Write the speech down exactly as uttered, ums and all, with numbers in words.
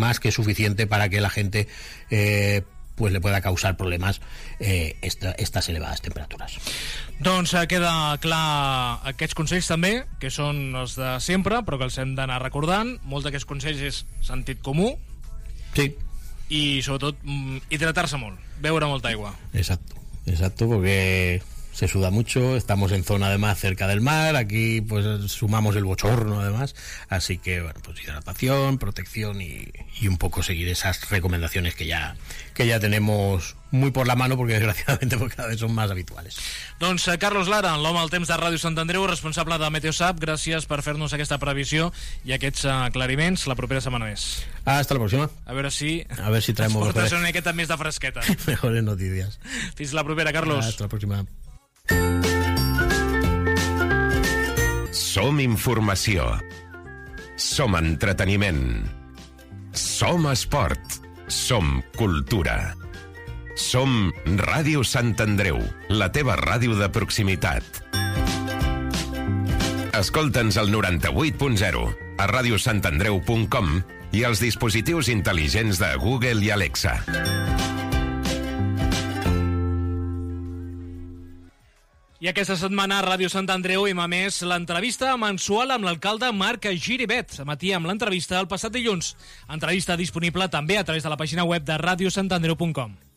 más que suficiente para que la gente eh, pues le pueda causar problemas eh, esta, estas elevades temperaturas. Doncs eh, queda clar aquests consells també, que són els de sempre, però que els hem d'anar recordant. Molts d'aquests consells és sentit comú. Sí. I sobretot hidratar-se molt, beure molta aigua. Exacto, exacto, porque se suda mucho, estamos en zona además cerca del mar, aquí pues sumamos el bochorno además, así que bueno, pues hidratación, protección y, y un poco seguir esas recomendaciones que ya que ya tenemos muy por la mano, porque desgraciadamente pues cada vez son más habituales. Doncs Carlos Lara, l'home al temps de Ràdio Sant Andreu, responsable de Meteosat, gràcies per fer-nos aquesta previsió i aquests aclariments. La propera setmana més. Hasta la próxima. A veure si a ver si traemos mejores, una miqueta més de fresqueta. Mejores noticias. Fins la propera, Carlos. Hasta la próxima. Som informació. Som entreteniment. Som esport. Som cultura. Som Ràdio Sant Andreu, la teva ràdio de proximitat. Escolta'ns al noranta-vuit punt zero, a radiosantandreu punt com i als dispositius intel·ligents de Google i Alexa. I aquesta setmana a Ràdio Sant Andreu hem emès l'entrevista mensual amb l'alcalde Marc Giribet. Emetíem l'entrevista el passat dilluns. Entrevista disponible també a través de la pàgina web de radiosantandreu punt com.